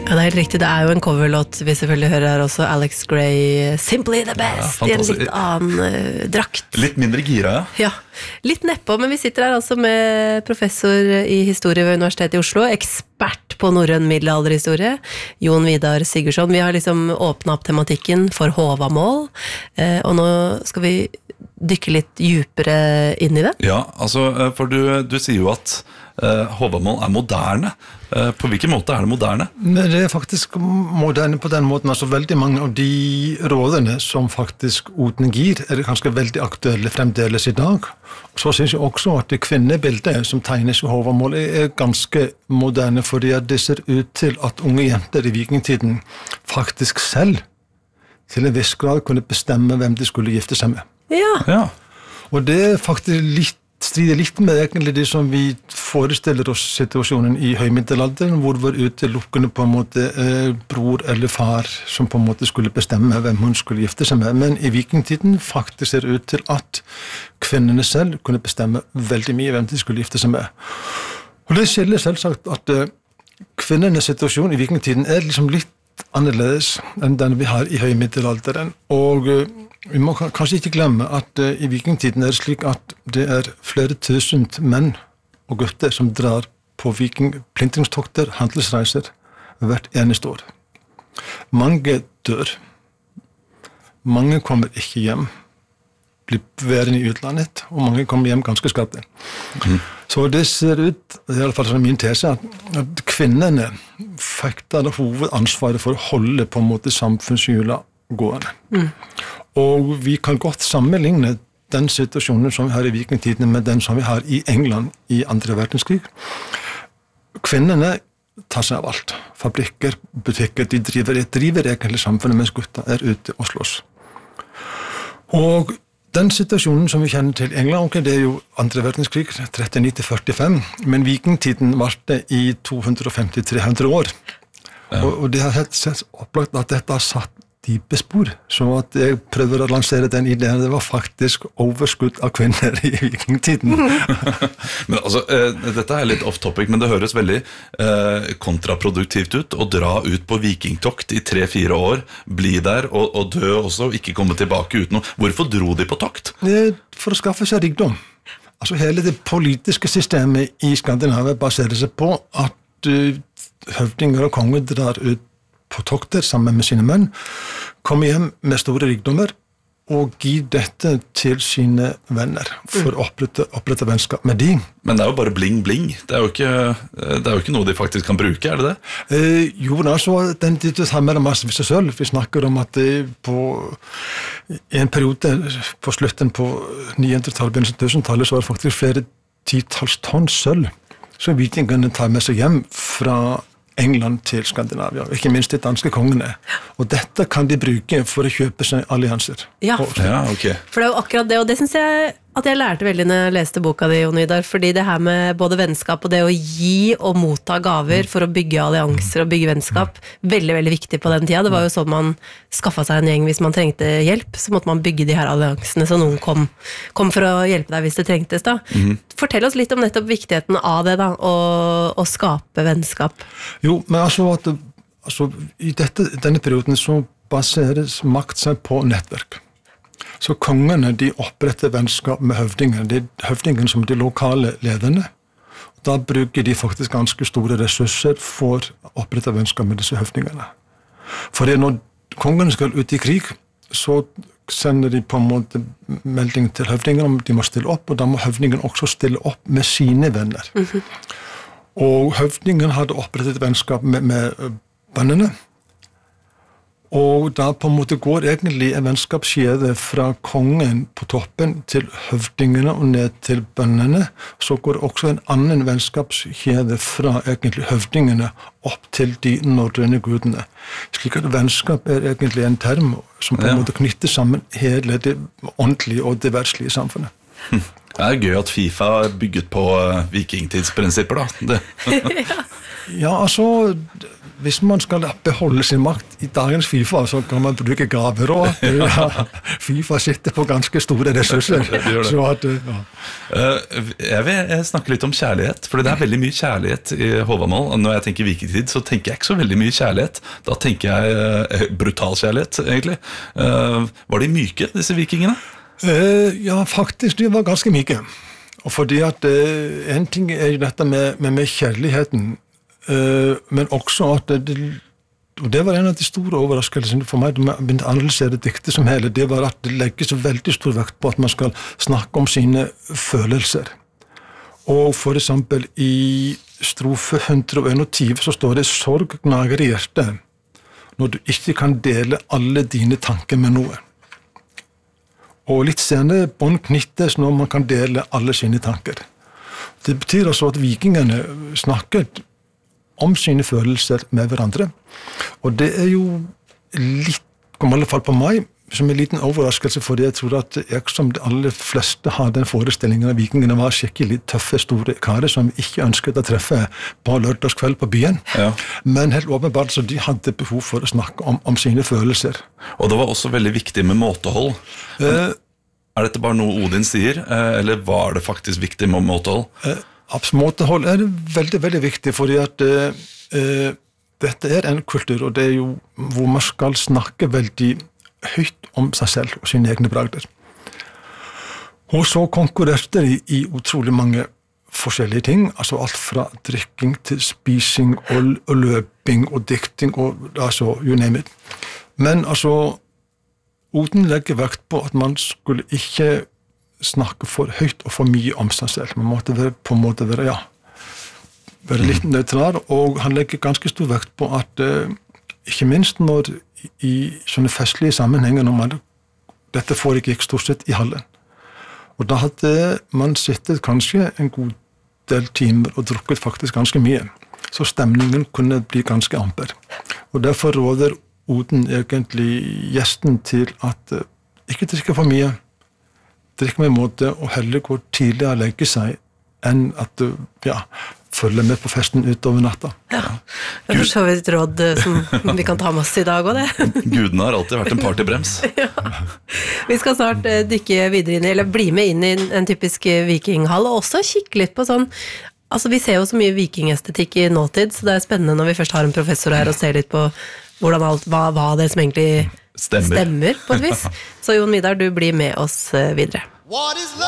Ja, det er helt riktig, det er jo en coverlåt vi selvfølgelig hører her også, Alex Gray, Simply the Best, I en litt annen drakt. Litt mindre gira, Ja, litt nedpå, men vi sitter her altså med professor i historie ved Universitetet i Oslo, ekspert på norrøn middelalderhistorie, Jon Vidar Sigurdsson. Vi har liksom åpnet opp tematikken for Håvamål, og nå skal vi dykke litt djupere inn i det. Ja, altså, for du sier jo at Håvamål er moderne. På hvilken måte er det moderne? Det er faktisk moderne på den måten. Altså veldig mange av de rådene som faktisk Odin gir, er ganske veldig aktuelle fremdeles i dag. Så synes jeg også at det kvinnebildet som tegnes i Håvamål er ganske moderne, fordi at det ser ut til at unge jenter i vikingtiden faktisk selv til en viss grad kunne bestemme hvem de skulle gifte seg med. Ja. Og det er faktisk strider litt med egentlig det som vi forestiller oss situasjonen i høymiddelalderen, hvor det var utelukkende på en måte bror eller far som på en måte skulle bestemme hvem hun skulle gifte seg med. Men i vikingtiden faktisk ser det ut til at kvinnene selv kunne bestemme veldig mye hvem de skulle gifte seg med. Og det skiller selvsagt at kvinnenes situasjon i vikingtiden er liksom litt annerledes enn den vi har i høymiddelalderen. Og vi må kanskje ikke glemme at i vikingtiden er det slik at det er flere tusen menn og gutter som drar på plyndringstokter, handelsreiser hvert eneste år. Mange dør. Mange kommer ikke hjem, blir værende i utlandet, og mange kommer hjem ganske skadde. Så det ser ut, det er i hvert fall min tese, at kvinnene fikk da hovedansvaret for å holde på en måte samfunnshjula gående. Og vi kan godt sammenligne den situasjonen som vi har i vikingtiden med den som vi har i England i andre verdenskrig. Kvinnene tar seg av alt. Fabrikker, butikker, de driver egentlig samfunnet mens gutta er ute og slåss. Og den situasjonen som vi kjenner til i England, det er jo andre verdenskrig, 39-45, men vikingtiden varte i 250-300 år. Ja. Og det har sett opplagt at dette har satt dype spor, så at jeg prøver å lansere den ideen, det var faktisk overskudd av kvinner i vikingtiden. Men altså, dette er litt off topic, men det høres veldig kontraproduktivt ut å dra ut på vikingtokt i 3-4 år, bli der og dø også, ikke komme tilbake uten noe. Hvorfor dro de på tokt? For å skaffe seg rikdom. Altså hele det politiske systemet i Skandinavia baserer seg på at høvdinger og konger drar ut på tokter sammen med sine menn, kommer hjem med store rikdommer og gir dette til sine venner for å opprette vennskap med de. Men det er jo bare bling-bling. Det er jo ikke noe de faktisk kan bruke, er det det? Jo, altså, den tiden har mer massevis av sølv. Vi snakker om at på en periode på slutten på 900-tallet, begynnelsen av 1000-tallet, så var det faktisk flere titalls tonn sølv som vikingene tar med seg hjem fra England til Skandinavia, ikke minst de danske kongene. Og dette kan de bruke for å kjøpe seg allianser. Ja, okay. For det er jo akkurat det, og det synes jeg at jeg lærte veldig når jeg leste boka di, Jon Vidar, fordi det her med både vennskap og det å gi og motta gaver for å bygge allianser og bygge vennskap, veldig, veldig viktig på den tida. Det var jo sånn man skaffet seg en gjeng hvis man trengte hjelp, så måtte man bygge de her alliansene, så noen kom for å hjelpe deg hvis det trengtes da. Fortell oss litt om nettopp viktigheten av det da, å skape vennskap. Jo, men altså i denne perioden så baseres makt seg på nettverk. Så kongene, de oppretter vennskap med høvdingen. Det er høvdingen som de lokale lederne. Da bruker de faktisk ganske store ressurser for å opprette vennskap med disse høvdingene. For når kongene skal ut i krig, så sender de på en måte melding til høvdingen om de må stille opp, og da må høvdingen også stille opp med sine venner. Og høvdingen hadde opprettet vennskap med bøndene, og da på en måte går egentlig en vennskapskjede fra kongen på toppen til høvdingene og ned til bøndene. Så går også en annen vennskapskjede fra egentlig høvdingene opp til de norrøne gudene. Slik at vennskap er egentlig en term som på en måte knytter sammen hele det åndelige og det verdslige samfunnet. Det er gøy at FIFA er bygget på vikingtidsprinsipper da. Ja, altså hvis man skal beholde sin makt i dagens FIFA, så kan man bruke gaver også. FIFA sitter på ganske store ressurser. Så at, Jeg vil snakke litt om kjærlighet, for det veldig mye kjærlighet i Håvamål. Når jeg tenker vikingtid, så tenker jeg ikke så veldig mye kjærlighet. Da tenker jeg brutal kjærlighet, egentlig. Var de myke, disse vikingene? Ja, faktisk, de var ganske myke. Og fordi at en ting jo dette med kjærligheten, men også at og det var en av de store overraskelsene for meg da jeg begynte å analysere diktet som hele, det var at det legges veldig stor vekt på at man skal snakke om sine følelser. Og for eksempel i strofe 121 så står det «Sorg gnager i hjertet når du ikke kan dele alle dine tanker med noe». Og litt senere bånd knyttes når man kan dele alle sine tanker. Det betyr altså at vikingene snakket om sine følelser med hverandre. Og det jo litt, kom i alle fall på meg, som en liten overraskelse, fordi jeg tror at jeg som de aller fleste har den forestillingen at vikingene var skikkelig tøffe, store karer som ikke ønsket å treffe på lørdagskveld på byen. Ja. Men helt åpenbart så de hadde behov for å snakke om sine følelser. Og det var også veldig viktig med måtehold. Dette bare noe Odin sier, eller var det faktisk viktig med måtehold? Måtehold veldig, veldig viktig, fordi at dette en kultur, og det jo hvor man skal snakke veldig høyt om seg selv og sine egne bragder. Og så konkurrerte de i utrolig mange forskjellige ting, altså alt fra drikking til spising og løping og dikting, og altså, you name it. Men altså, Odin legger vekt på at man skulle ikke snakke for høyt og for mye om seg selv. Man måtte på en måte være litt nøytral, og han legger ganske stor vekt på at ikke minst når i sånne festlige sammenhenger, dette foregikk stort sett i hallen. Og da hadde man sittet kanskje en god del timer og drukket faktisk ganske mye. Så stemningen kunne bli ganske amper. Og derfor råder Odin egentlig gjesten til at ikke drikke for mye, drikke med måte og heller gå tidlig å legge seg enn at du følger med på festen utover natta. Ja, det for så vidt råd som vi kan ta med oss i dag også, det. Gudene har alltid vært en partybrems. Ja. Vi skal snart dykke videre inn, eller bli med inn i en typisk vikinghall, og også kikke litt på sånn, altså vi ser jo så mye vikingestetikk i nåtid, så det spennende når vi først har en professor her og ser litt på hvordan hva det som egentlig stemmer på et vis. Så Jon Vidar, du blir med oss videre. What is love?